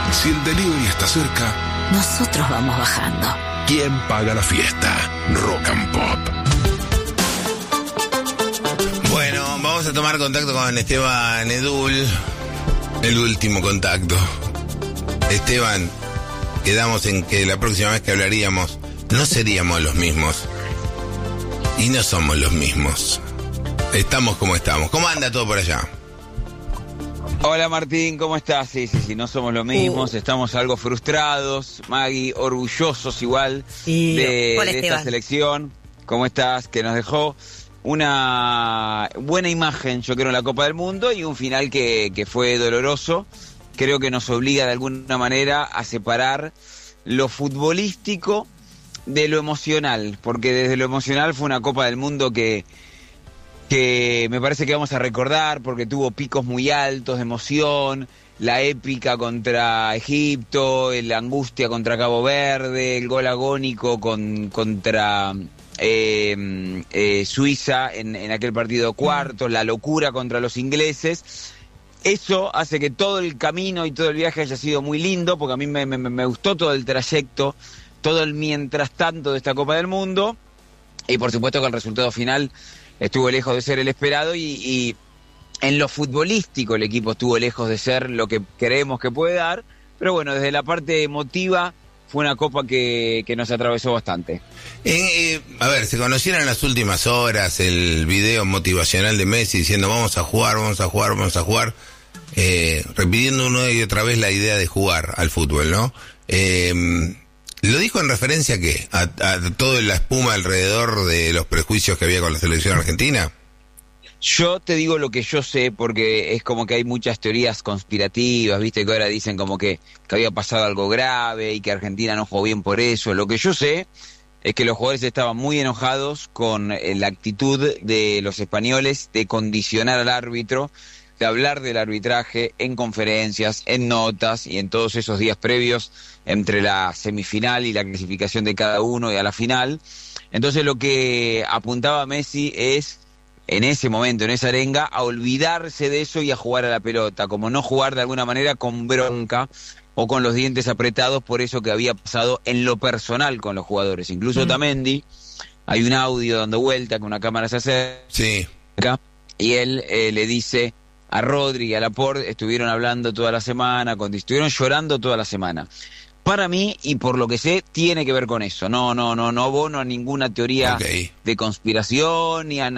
Si el delivery está cerca, nosotros vamos bajando. ¿Quién paga la fiesta? Rock and Pop. Bueno, vamos a tomar contacto con Esteban Edul. El último contacto. Esteban, quedamos en que la próxima vez que hablaríamos no seríamos los mismos. Y no somos los mismos. Estamos como estamos. ¿Cómo anda todo por allá? Hola Martín, ¿cómo estás? Sí, no somos los mismos, estamos algo frustrados, Maggie, orgullosos igual de esta selección. ¿Cómo estás? Que nos dejó una buena imagen, yo creo, en la Copa del Mundo y un final que fue doloroso. Creo que nos obliga de alguna manera a separar lo futbolístico de lo emocional, porque desde lo emocional fue una Copa del Mundo que me parece que vamos a recordar porque tuvo picos muy altos de emoción, la épica contra Egipto, la angustia contra Cabo Verde, el gol agónico contra Suiza en aquel partido cuarto, la locura contra los ingleses. Eso hace que todo el camino y todo el viaje haya sido muy lindo, porque a mí me gustó todo el trayecto, todo el mientras tanto de esta Copa del Mundo, y por supuesto que el resultado final estuvo lejos de ser el esperado y en lo futbolístico el equipo estuvo lejos de ser lo que creemos que puede dar, pero bueno, desde la parte emotiva fue una copa que nos atravesó bastante. A ver, se conocieron en las últimas horas el video motivacional de Messi diciendo vamos a jugar, repitiendo una y otra vez la idea de jugar al fútbol, ¿no? ¿Lo dijo en referencia a qué? ¿A toda la espuma alrededor de los prejuicios que había con la selección argentina? Yo te digo lo que yo sé, porque es como que hay muchas teorías conspirativas, viste, que ahora dicen como que había pasado algo grave y que Argentina no jugó bien por eso. Lo que yo sé es que los jugadores estaban muy enojados con la actitud de los españoles de condicionar al árbitro, de hablar del arbitraje en conferencias, en notas y en todos esos días previos entre la semifinal y la clasificación de cada uno y a la final. Entonces lo que apuntaba Messi es, en ese momento, en esa arenga, a olvidarse de eso y a jugar a la pelota, como no jugar de alguna manera con bronca o con los dientes apretados por eso que había pasado en lo personal con los jugadores. Incluso Otamendi, hay un audio dando vuelta que una cámara se acerca y él le dice a Rodri y a Laporte, estuvieron hablando toda la semana, estuvieron llorando toda la semana. Para mí, y por lo que sé, tiene que ver con eso. No abono a ninguna teoría de conspiración, ni a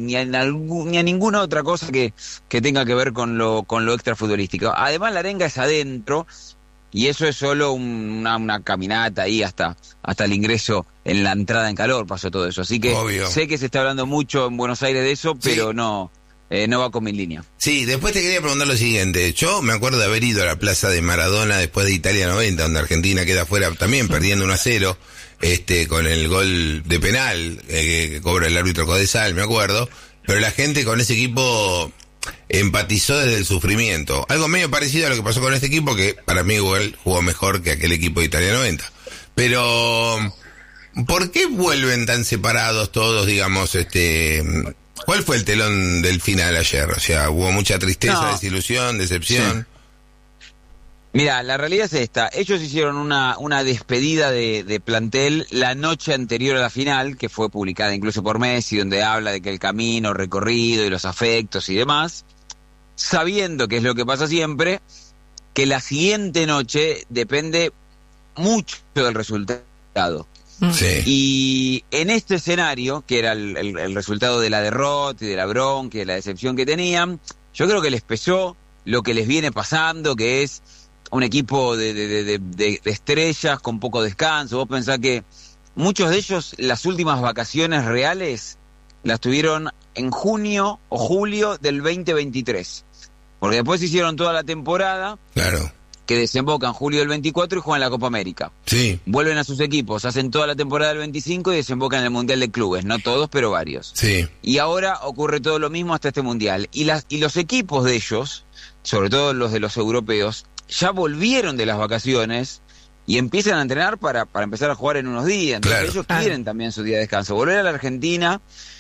ninguna otra cosa que tenga que ver con lo extrafutbolístico. Además, la arenga es adentro, y eso es solo una caminata ahí hasta el ingreso en la entrada en calor, pasó todo eso. Así que sé que se está hablando mucho en Buenos Aires de eso, pero no va con mi línea. Sí, después te quería preguntar lo siguiente. Yo me acuerdo de haber ido a la plaza de Maradona después de Italia 90, donde Argentina queda fuera también perdiendo 1-0, con el gol de penal que cobra el árbitro Codesal, me acuerdo. Pero la gente con ese equipo empatizó desde el sufrimiento. Algo medio parecido a lo que pasó con este equipo, que para mí igual jugó mejor que aquel equipo de Italia 90. Pero, ¿por qué vuelven tan separados todos, digamos, ¿Cuál fue el telón del final ayer? O sea, hubo mucha tristeza, desilusión, decepción. Sí. Mira, la realidad es esta. Ellos hicieron una despedida de plantel la noche anterior a la final, que fue publicada incluso por Messi, donde habla de que el camino recorrido y los afectos y demás, sabiendo, que es lo que pasa siempre, que la siguiente noche depende mucho del resultado. Sí. Y en este escenario, que era el resultado de la derrota y de la bronca y de la decepción que tenían, yo creo que les pesó lo que les viene pasando, que es un equipo de estrellas con poco descanso. Vos pensás que muchos de ellos las últimas vacaciones reales las tuvieron en junio o julio del 2023, porque después hicieron toda la temporada. Claro. Que desemboca en julio del 24 y juegan la Copa América. Sí. Vuelven a sus equipos, hacen toda la temporada del 25 y desembocan en el Mundial de Clubes. No todos, pero varios. Sí. Y ahora ocurre todo lo mismo hasta este Mundial. Y los equipos de ellos, sobre todo los de los europeos, ya volvieron de las vacaciones y empiezan a entrenar para empezar a jugar en unos días. Entonces ellos quieren también su día de descanso. Volver a la Argentina,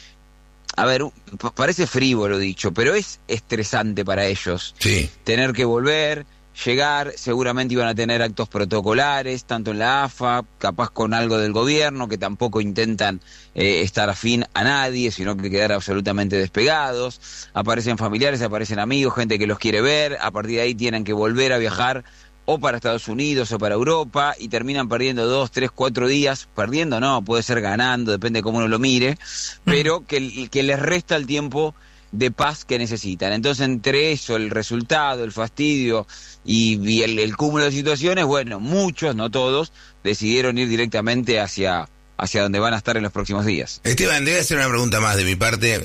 a ver, parece frívolo dicho, pero es estresante para ellos. Sí. Tener que volver, llegar, seguramente iban a tener actos protocolares, tanto en la AFA, capaz con algo del gobierno, que tampoco intentan estar afín a nadie, sino que quedar absolutamente despegados. Aparecen familiares, aparecen amigos, gente que los quiere ver, a partir de ahí tienen que volver a viajar o para Estados Unidos o para Europa, y terminan perdiendo 2, 3, 4 días, perdiendo no, puede ser ganando, depende de cómo uno lo mire, pero que les resta el tiempo de paz que necesitan. Entonces, entre eso, el resultado, el fastidio y el cúmulo de situaciones, bueno, muchos, no todos, decidieron ir directamente hacia donde van a estar en los próximos días. Esteban, debe hacer una pregunta más de mi parte.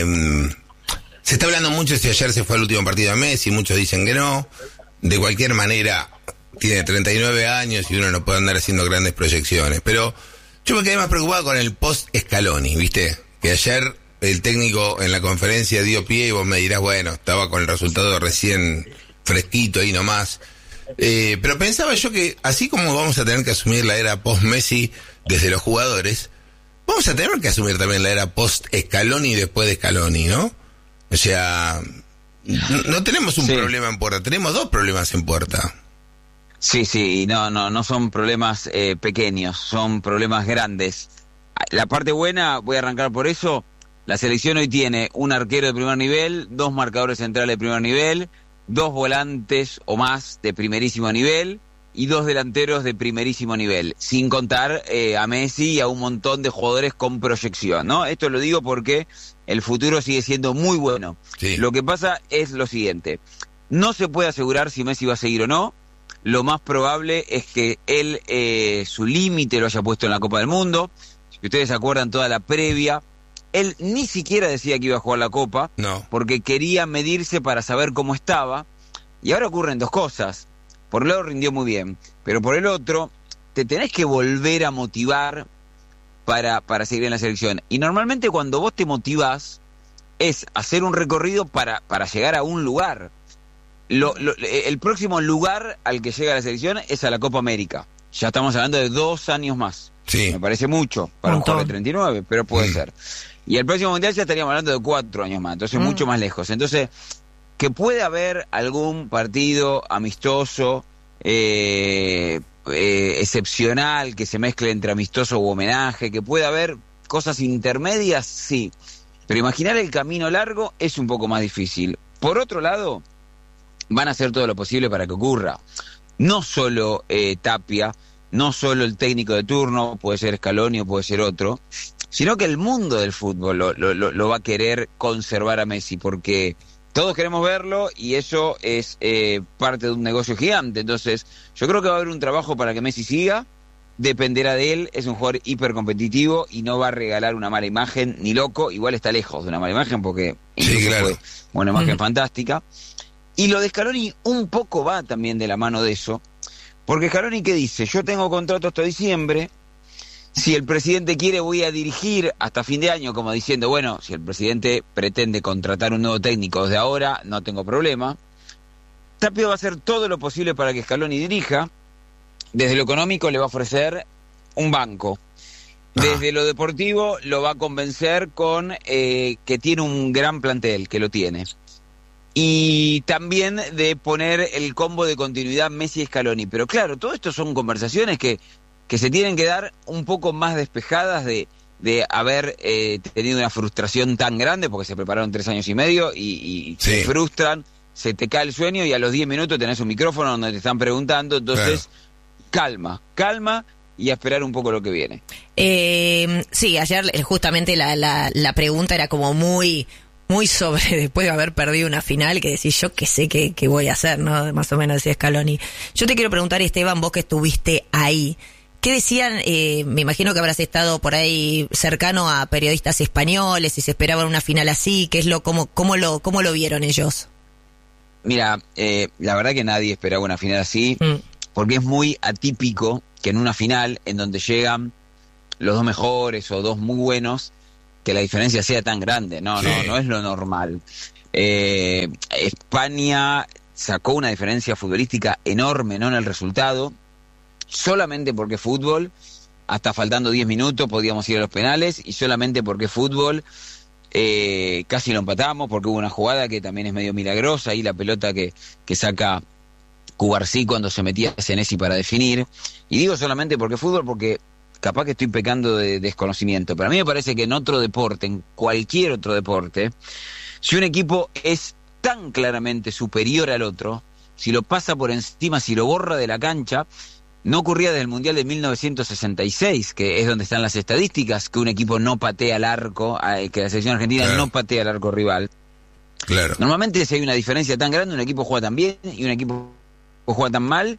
Se está hablando mucho si ayer se fue al último partido de Messi, muchos dicen que no. De cualquier manera, tiene 39 años y uno no puede andar haciendo grandes proyecciones. Pero yo me quedé más preocupado con el post-Scaloni, ¿viste? Que ayer el técnico en la conferencia dio pie y vos me dirás, bueno, estaba con el resultado recién fresquito ahí nomás. Pero pensaba yo que así como vamos a tener que asumir la era post-Messi desde los jugadores, vamos a tener que asumir también la era post-Scaloni después de Scaloni, ¿no? O sea, no tenemos un problema en puerta, tenemos 2 problemas en puerta. Sí, no son problemas pequeños, son problemas grandes. La parte buena, voy a arrancar por eso, la selección hoy tiene un arquero de primer nivel, 2 marcadores centrales de primer nivel, 2 volantes o más de primerísimo nivel y 2 delanteros de primerísimo nivel, sin contar a Messi y a un montón de jugadores con proyección, ¿no? Esto lo digo porque el futuro sigue siendo muy bueno. Sí. Lo que pasa es lo siguiente, no se puede asegurar si Messi va a seguir o no. Lo más probable es que él su límite lo haya puesto en la Copa del Mundo. Si ustedes se acuerdan toda la previa, él ni siquiera decía que iba a jugar la Copa, no, porque quería medirse para saber cómo estaba. Y ahora ocurren 2 cosas. Por un lado rindió muy bien, pero por el otro te tenés que volver a motivar para seguir en la selección. Y normalmente cuando vos te motivás es hacer un recorrido para llegar a un lugar. El próximo lugar al que llega la selección es a la Copa América. Ya estamos hablando de 2 años más. Sí. Me parece mucho para un jugador de 39, pero puede ser. Y el próximo mundial ya estaríamos hablando de 4 años más, entonces mucho más lejos. Entonces, que puede haber algún partido amistoso, excepcional, que se mezcle entre amistoso u homenaje, que puede haber cosas intermedias, sí. Pero imaginar el camino largo es un poco más difícil. Por otro lado, van a hacer todo lo posible para que ocurra. No solo Tapia, no solo el técnico de turno, puede ser Scaloni o puede ser otro, sino que el mundo del fútbol lo va a querer conservar a Messi, porque todos queremos verlo y eso es parte de un negocio gigante. Entonces, yo creo que va a haber un trabajo para que Messi siga, dependerá de él, es un jugador hipercompetitivo y no va a regalar una mala imagen, ni loco, igual está lejos de una mala imagen porque sí, claro, fue una imagen fantástica. Y lo de Scaloni un poco va también de la mano de eso, porque Scaloni, ¿qué dice? Yo tengo contrato hasta diciembre, si el presidente quiere voy a dirigir hasta fin de año, como diciendo, bueno, si el presidente pretende contratar un nuevo técnico desde ahora, no tengo problema. Tapia va a hacer todo lo posible para que Scaloni dirija. Desde lo económico le va a ofrecer un banco. Desde lo deportivo lo va a convencer con que tiene un gran plantel, que lo tiene. Y también de poner el combo de continuidad Messi y Scaloni. Pero claro, todo esto son conversaciones que se tienen que dar un poco más despejadas de haber tenido una frustración tan grande, porque se prepararon 3 años y medio y sí, se frustran, se te cae el sueño y a los 10 minutos tenés un micrófono donde te están preguntando. Entonces, claro, calma y a esperar un poco lo que viene. Sí, ayer justamente la pregunta era como muy sobre, después de haber perdido una final, que decís, yo qué sé qué voy a hacer, ¿no? Más o menos decía Scaloni. Yo te quiero preguntar, Esteban, vos que estuviste ahí, ¿qué decían? Me imagino que habrás estado por ahí cercano a periodistas españoles, si se esperaban una final así, ¿cómo lo vieron ellos? Mira, la verdad que nadie esperaba una final así, porque es muy atípico que en una final, en donde llegan los 2 mejores o 2 muy buenos, que la diferencia sea tan grande. No es lo normal. España sacó una diferencia futbolística enorme, no en el resultado, solamente porque fútbol, hasta faltando 10 minutos podíamos ir a los penales, y solamente porque fútbol casi lo empatamos, porque hubo una jugada que también es medio milagrosa, y la pelota que saca Cubarsí cuando se metía Senesi para definir. Y digo solamente porque fútbol, porque capaz que estoy pecando de desconocimiento, pero a mí me parece que en otro deporte, en cualquier otro deporte, si un equipo es tan claramente superior al otro, si lo pasa por encima, si lo borra de la cancha, no ocurría desde el Mundial de 1966, que es donde están las estadísticas, que un equipo no patea al arco, que la selección argentina no patea al arco rival. Claro. Normalmente si hay una diferencia tan grande, un equipo juega tan bien y un equipo juega tan mal.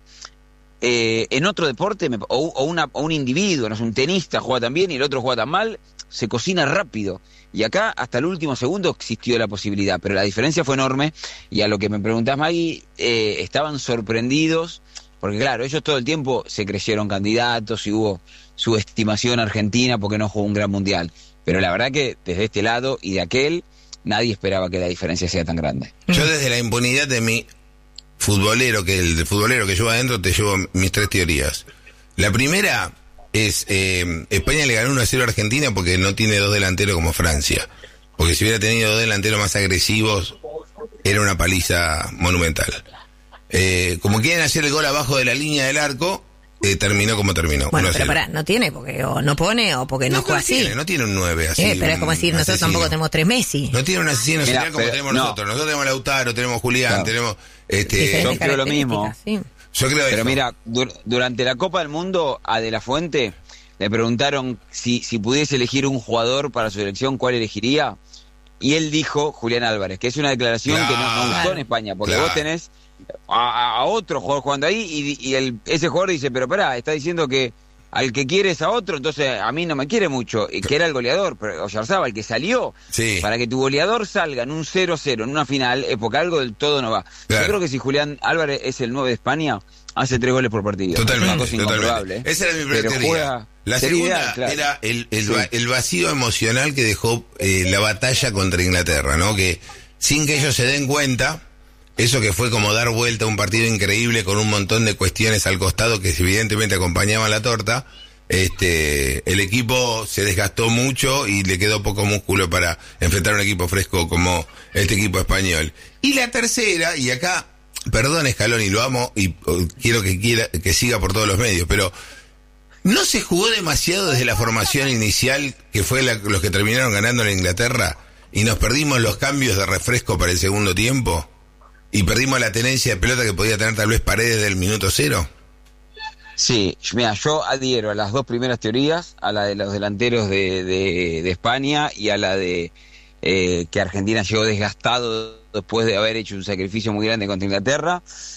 En otro deporte, o un individuo, no sé, un tenista juega tan bien y el otro juega tan mal, se cocina rápido. Y acá hasta el último segundo existió la posibilidad, pero la diferencia fue enorme. Y a lo que me preguntás, Maggie, estaban sorprendidos, porque claro, ellos todo el tiempo se creyeron candidatos y hubo subestimación argentina porque no jugó un gran mundial. Pero la verdad que desde este lado y de aquel, nadie esperaba que la diferencia sea tan grande. Yo desde la impunidad de mi futbolero, que el futbolero que llevo adentro, te llevo mis 3 teorías. La primera es, España le ganó 1-0 a Argentina porque no tiene 2 delanteros como Francia. Porque si hubiera tenido 2 delanteros más agresivos, era una paliza monumental. Como quieren hacer el gol abajo de la línea del arco, terminó como terminó. Bueno, pero pará, no tiene, porque o no pone o porque no juega así. No tiene un 9 así. Pero es como decir, nosotros tampoco tenemos 3 Messi. No tiene un asesino serial como tenemos nosotros. Nosotros tenemos Lautaro, tenemos Julián, tenemos... yo creo lo mismo. Sí. Yo creo pero eso. mira, durante la Copa del Mundo, a De La Fuente le preguntaron si pudiese elegir un jugador para su selección, ¿cuál elegiría? Y él dijo Julián Álvarez, que es una declaración que no gustó en España, porque vos tenés a otro jugador jugando ahí y ese jugador dice, pero pará, está diciendo que al que quiere es a otro, entonces a mí no me quiere mucho, y que era el goleador, pero Oyarzabal, el que salió, para que tu goleador salga en un 0-0 en una final, es porque algo del todo no va. Claro. Yo creo que si Julián Álvarez es el 9 de España, hace 3 goles por partido. Totalmente, una cosa incomprobable. Esa era mi primera teoría. La segunda era el vacío emocional que dejó la batalla contra Inglaterra, ¿no? Que sin que ellos se den cuenta, eso que fue como dar vuelta a un partido increíble con un montón de cuestiones al costado que evidentemente acompañaban la torta, el equipo se desgastó mucho y le quedó poco músculo para enfrentar a un equipo fresco como este equipo español. Y la tercera, y acá, perdón Scaloni, lo amo y quiero que siga por todos los medios, pero ¿no se jugó demasiado desde la formación inicial, que fue los que terminaron ganando en Inglaterra, y nos perdimos los cambios de refresco para el segundo tiempo? ¿Y perdimos la tenencia de pelota que podía tener tal vez Paredes del minuto 0? Sí, mira, yo adhiero a las 2 primeras teorías, a la de los delanteros de España y a la de que Argentina llegó desgastado después de haber hecho un sacrificio muy grande contra Inglaterra.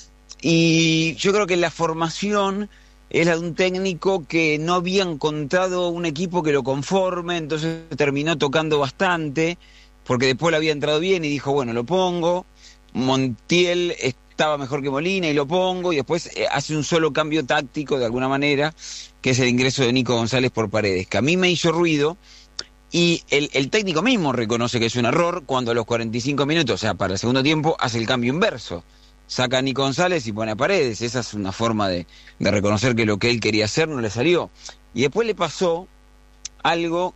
Y yo creo que la formación es la de un técnico que no había encontrado un equipo que lo conforme, entonces terminó tocando bastante, porque después le había entrado bien y dijo, bueno, lo pongo. Montiel estaba mejor que Molina y lo pongo, y después hace un solo cambio táctico de alguna manera, que es el ingreso de Nico González por Paredes, que a mí me hizo ruido, y el técnico mismo reconoce que es un error cuando a los 45 minutos, o sea, para el segundo tiempo, hace el cambio inverso. Saca a Nico González y pone a Paredes. Esa es una forma de reconocer que lo que él quería hacer no le salió. Y después le pasó algo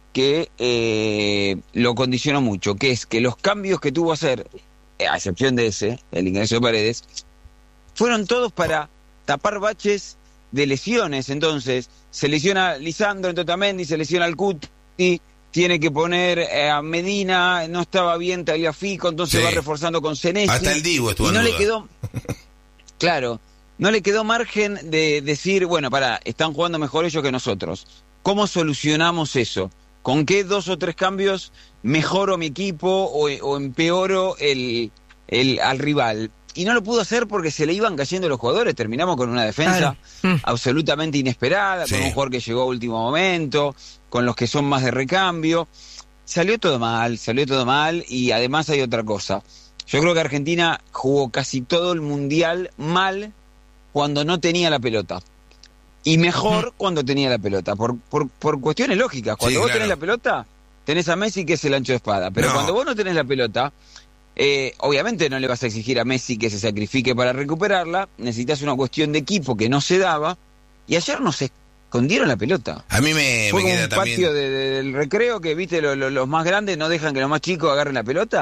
que lo condicionó mucho, que es que los cambios que tuvo que hacer, a excepción de el ingreso de Paredes, fueron todos para tapar baches de lesiones. Entonces, se lesiona Lisandro en Otamendi, se lesiona al Cuti, tiene que poner a Medina, no estaba bien Tagliafico, entonces va reforzando con Senesi. Hasta el Divo estuvo en duda. Le quedó, claro, no le quedó margen de decir, bueno, están jugando mejor ellos que nosotros. ¿Cómo solucionamos eso? ¿Con qué 2 o 3 cambios mejoro mi equipo o empeoro al rival? Y no lo pudo hacer porque se le iban cayendo los jugadores. Terminamos con una defensa absolutamente inesperada, con un jugador que llegó a último momento, con los que son más de recambio. Salió todo mal, y además hay otra cosa. Yo creo que Argentina jugó casi todo el Mundial mal cuando no tenía la pelota. Y mejor cuando tenía la pelota, por cuestiones lógicas. Cuando vos tenés la pelota, tenés a Messi, que es el ancho de espada. Pero cuando vos no tenés la pelota, obviamente no le vas a exigir a Messi que se sacrifique para recuperarla. Necesitas una cuestión de equipo que no se daba. Y ayer nos escondieron la pelota. A mí me fue como queda un también patio del recreo que, viste, los más grandes no dejan que los más chicos agarren la pelota.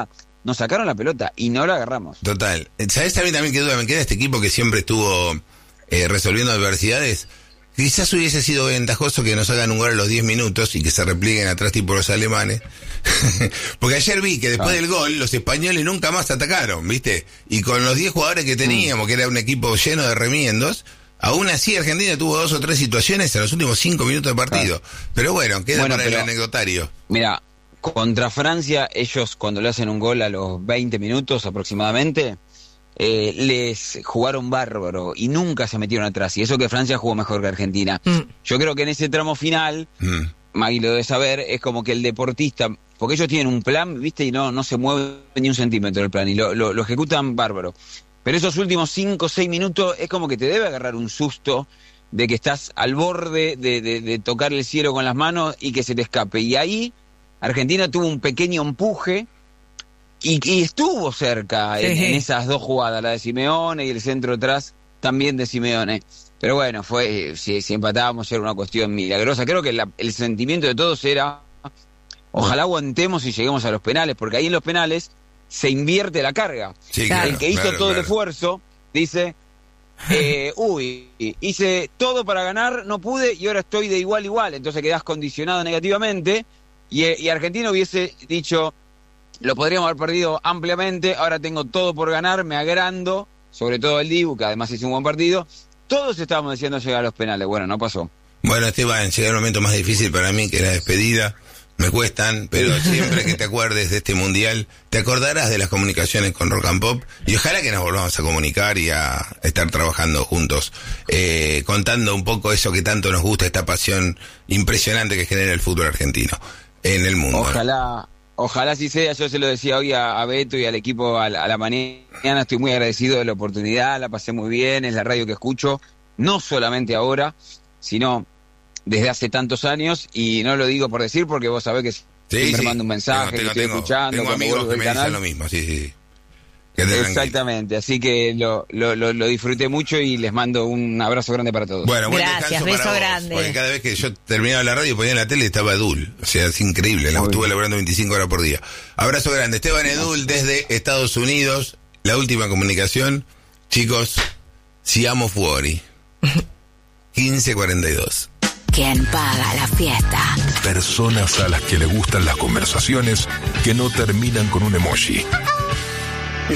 nos sacaron la pelota y no la agarramos. Total. ¿Sabés a mí también qué duda me queda? Este equipo que siempre estuvo resolviendo adversidades. Quizás hubiese sido ventajoso que nos hagan un gol a los 10 minutos y que se replieguen atrás tipo los alemanes. Porque ayer vi que después del gol los españoles nunca más atacaron, ¿viste? Y con los 10 jugadores que teníamos, que era un equipo lleno de remiendos, aún así Argentina tuvo 2 o 3 situaciones en los últimos 5 minutos de partido. Pero bueno, queda para el anecdotario. Mira, contra Francia, ellos cuando le hacen un gol a los 20 minutos aproximadamente, les jugaron bárbaro y nunca se metieron atrás. Y eso que Francia jugó mejor que Argentina. Yo creo que en ese tramo final, Magui lo debe saber, es como que el deportista, porque ellos tienen un plan, ¿viste? Y no se mueve ni un centímetro del plan y lo ejecutan bárbaro. Pero esos últimos 5 o 6 minutos es como que te debe agarrar un susto de que estás al borde de tocar el cielo con las manos y que se te escape. Y ahí Argentina tuvo un pequeño empuje y estuvo cerca en esas 2 jugadas, la de Simeone y el centro atrás también de Simeone. Pero bueno, si empatábamos era una cuestión milagrosa. Creo que el sentimiento de todos era ojalá aguantemos y lleguemos a los penales, porque ahí en los penales se invierte la carga. Sí, claro, el que hizo todo el esfuerzo dice hice todo para ganar, no pude y ahora estoy de igual a igual, entonces quedás condicionado negativamente y Argentina hubiese dicho lo podríamos haber perdido ampliamente, ahora tengo todo por ganar, me agrando, sobre todo el Dibu, que además hizo un buen partido. Todos estábamos diciendo llegar a los penales, bueno, no pasó. Bueno, Esteban, llega el momento más difícil para mí, que la despedida. Me cuestan, pero siempre que te acuerdes de este mundial, te acordarás de las comunicaciones con Rock and Pop, y ojalá que nos volvamos a comunicar y a estar trabajando juntos, contando un poco eso que tanto nos gusta, esta pasión impresionante que genera el fútbol argentino en el mundo. Ojalá sí sea. Yo se lo decía hoy a Beto y al equipo a la mañana, estoy muy agradecido de la oportunidad, la pasé muy bien, es la radio que escucho, no solamente ahora, sino desde hace tantos años, y no lo digo por decir, porque vos sabés que siempre mando un mensaje, que estoy escuchando. Tengo amigos que me dicen lo mismo, sí. Exactamente, así que lo disfruté mucho y les mando un abrazo grande para todos. Bueno, buen gracias, beso para grande. Vos, porque cada vez que yo terminaba la radio ponía en la tele y estaba Edul, o sea, es increíble, la estuve laburando 25 horas por día. Abrazo grande, Esteban Edul desde Estados Unidos, la última comunicación, chicos, Siamo fuori, 15:42. ¿Quién paga la fiesta? Personas a las que le gustan las conversaciones que no terminan con un emoji.